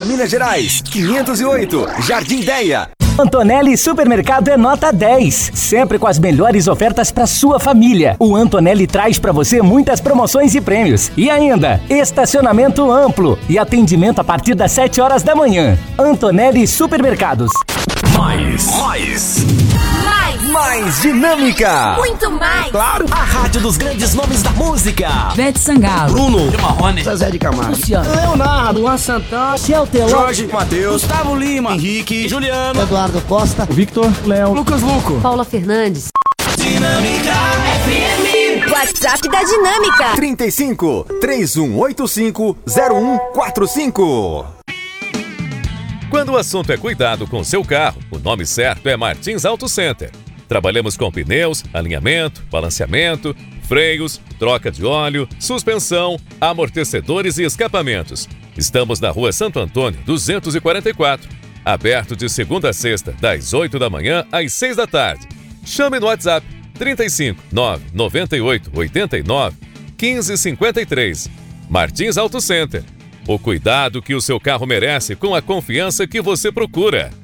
Minas Gerais, 508, Jardim Deia. Antonelli Supermercado é nota 10, sempre com as melhores ofertas para sua família. O Antonelli traz para você muitas promoções e prêmios. E ainda, estacionamento amplo e atendimento a partir das 7 horas da manhã. Antonelli Supermercados. Mais dinâmica. Muito mais. Claro, a rádio dos grandes nomes da música. Vete Sangalo, Bruno Marrone, Zezé de Camargo, Luciano, Leonardo, Luan Santana, Shelter, Jorge, Matheus, Gustavo Lima, Henrique, Juliano, Eduardo Costa, Victor, Léo, Lucas Luco. Paula Fernandes. Dinâmica FM. WhatsApp da Dinâmica. 35 3185 0145. Quando o assunto é cuidado com seu carro, o nome certo é Martins Auto Center. Trabalhamos com pneus, alinhamento, balanceamento, freios, troca de óleo, suspensão, amortecedores e escapamentos. Estamos na Rua Santo Antônio, 244. Aberto de segunda a sexta, das 8 da manhã às 6 da tarde. Chame no WhatsApp 35 998 89 15 53. Martins Auto Center. O cuidado que o seu carro merece com a confiança que você procura.